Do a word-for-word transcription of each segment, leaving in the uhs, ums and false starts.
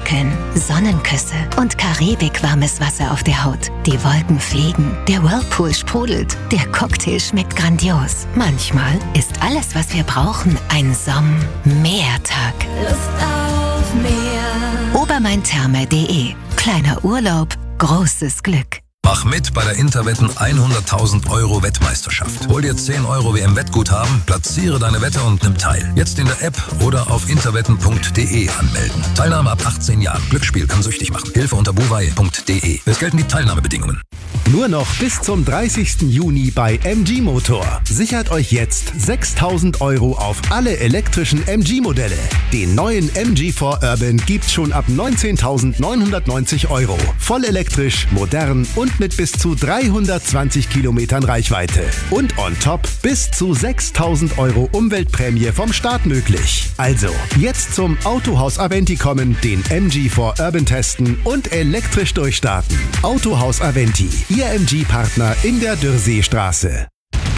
Schnorcheln, Sonnenküsse und Karibik-warmes Wasser auf der Haut. Die Wolken fliegen, der Whirlpool sprudelt, der Cocktail schmeckt grandios. Manchmal ist alles, was wir brauchen, ein Somm-Meertag. Lust auf mehr. Obermain-Therme punkt de. Kleiner Urlaub, großes Glück. Mach mit bei der Interwetten hunderttausend Euro Wettmeisterschaft. Hol dir zehn Euro W M-Wettguthaben, platziere deine Wette und nimm teil. Jetzt in der App oder auf interwetten punkt de anmelden. Teilnahme ab achtzehn Jahren. Glücksspiel kann süchtig machen. Hilfe unter buwei punkt de. Es gelten die Teilnahmebedingungen. Nur noch bis zum dreißigsten Juni bei M G Motor. Sichert euch jetzt sechstausend Euro auf alle elektrischen M G-Modelle. Den neuen M G vier Urban gibt's schon ab neunzehntausendneunhundertneunzig Euro. Voll elektrisch, modern und mit bis zu dreihundertzwanzig Kilometern Reichweite. Und on top bis zu sechstausend Euro Umweltprämie vom Staat möglich. Also, jetzt zum Autohaus Aventi kommen, den M G vier Urban testen und elektrisch durchstarten. Autohaus Aventi, Ihr M G-Partner in der Dürrseestraße.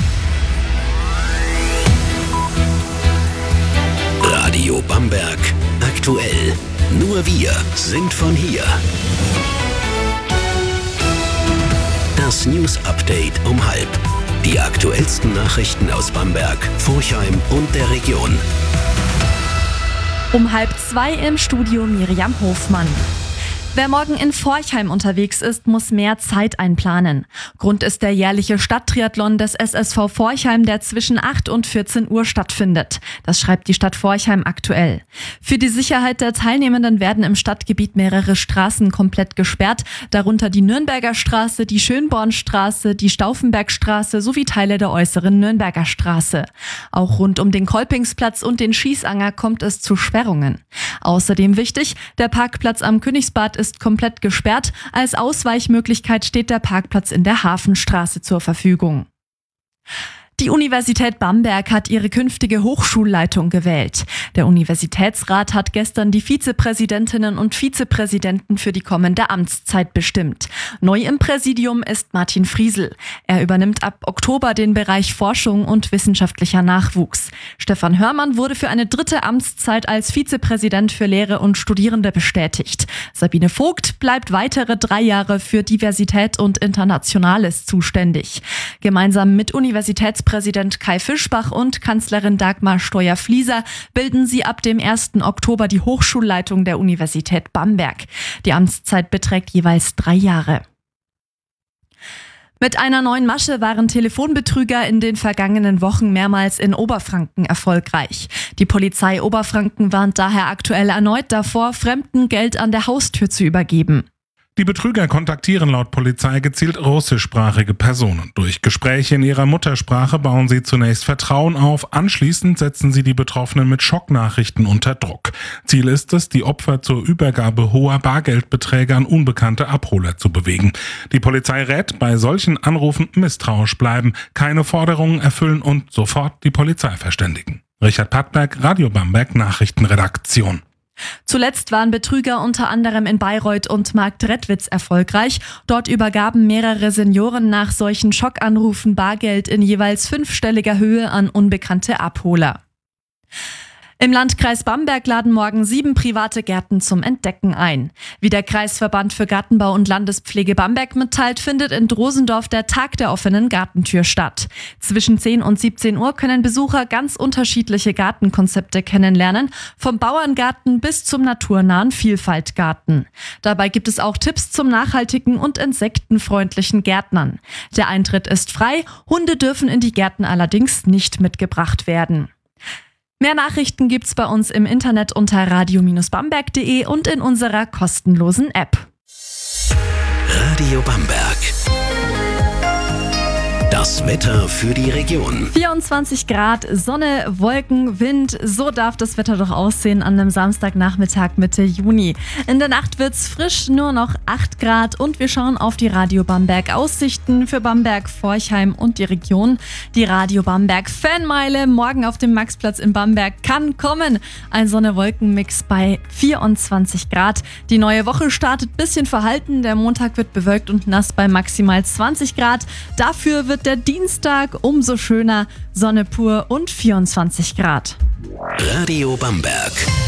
Radio Bamberg aktuell. Nur wir sind von hier. Das News Update um halb. Die aktuellsten Nachrichten aus Bamberg, Forchheim und der Region. Um halb zwei im Studio Miriam Hofmann. Wer morgen in Forchheim unterwegs ist, muss mehr Zeit einplanen. Grund ist der jährliche Stadttriathlon des S S V Forchheim, der zwischen acht und vierzehn Uhr stattfindet. Das schreibt die Stadt Forchheim aktuell. Für die Sicherheit der Teilnehmenden werden im Stadtgebiet mehrere Straßen komplett gesperrt, darunter die Nürnberger Straße, die Schönbornstraße, die Stauffenbergstraße sowie Teile der äußeren Nürnberger Straße. Auch rund um den Kolpingsplatz und den Schießanger kommt es zu Sperrungen. Außerdem wichtig, der Parkplatz am Königsbad ist komplett gesperrt. Als Ausweichmöglichkeit steht der Parkplatz in der Hafenstraße zur Verfügung. Die Universität Bamberg hat ihre künftige Hochschulleitung gewählt. Der Universitätsrat hat gestern die Vizepräsidentinnen und Vizepräsidenten für die kommende Amtszeit bestimmt. Neu im Präsidium ist Martin Friesel. Er übernimmt ab Oktober den Bereich Forschung und wissenschaftlicher Nachwuchs. Stefan Hörmann wurde für eine dritte Amtszeit als Vizepräsident für Lehre und Studierende bestätigt. Sabine Vogt bleibt weitere drei Jahre für Diversität und Internationales zuständig. Gemeinsam mit Universitätspräsident Präsident Kai Fischbach und Kanzlerin Dagmar Steuer-Flieser bilden sie ab dem ersten Oktober die Hochschulleitung der Universität Bamberg. Die Amtszeit beträgt jeweils drei Jahre. Mit einer neuen Masche waren Telefonbetrüger in den vergangenen Wochen mehrmals in Oberfranken erfolgreich. Die Polizei Oberfranken warnt daher aktuell erneut davor, Fremden Geld an der Haustür zu übergeben. Die Betrüger kontaktieren laut Polizei gezielt russischsprachige Personen. Durch Gespräche in ihrer Muttersprache bauen sie zunächst Vertrauen auf, anschließend setzen sie die Betroffenen mit Schocknachrichten unter Druck. Ziel ist es, die Opfer zur Übergabe hoher Bargeldbeträge an unbekannte Abholer zu bewegen. Die Polizei rät, bei solchen Anrufen misstrauisch bleiben, keine Forderungen erfüllen und sofort die Polizei verständigen. Richard Pattberg, Radio Bamberg Nachrichtenredaktion. Zuletzt waren Betrüger unter anderem in Bayreuth und Marktredwitz erfolgreich. Dort übergaben mehrere Senioren nach solchen Schockanrufen Bargeld in jeweils fünfstelliger Höhe an unbekannte Abholer. Im Landkreis Bamberg laden morgen sieben private Gärten zum Entdecken ein. Wie der Kreisverband für Gartenbau und Landespflege Bamberg mitteilt, findet in Drosendorf der Tag der offenen Gartentür statt. Zwischen zehn und siebzehn Uhr können Besucher ganz unterschiedliche Gartenkonzepte kennenlernen, vom Bauerngarten bis zum naturnahen Vielfaltgarten. Dabei gibt es auch Tipps zum nachhaltigen und insektenfreundlichen Gärtnern. Der Eintritt ist frei, Hunde dürfen in die Gärten allerdings nicht mitgebracht werden. Mehr Nachrichten gibt's bei uns im Internet unter radio Bindestrich bamberg punkt de und in unserer kostenlosen App. Radio Bamberg. Das Wetter für die Region. vierundzwanzig Grad, Sonne, Wolken, Wind. So darf das Wetter doch aussehen an einem Samstagnachmittag Mitte Juni. In der Nacht wird's frisch, nur noch acht Grad. Und wir schauen auf die Radio Bamberg Aussichten für Bamberg, Forchheim und die Region. Die Radio Bamberg Fanmeile morgen auf dem Maxplatz in Bamberg kann kommen. Ein Sonne-Wolken-Mix bei vierundzwanzig Grad. Die neue Woche startet bisschen verhalten. Der Montag wird bewölkt und nass bei maximal zwanzig Grad. Dafür wird der Dienstag umso schöner, Sonne pur und vierundzwanzig Grad. Radio Bamberg.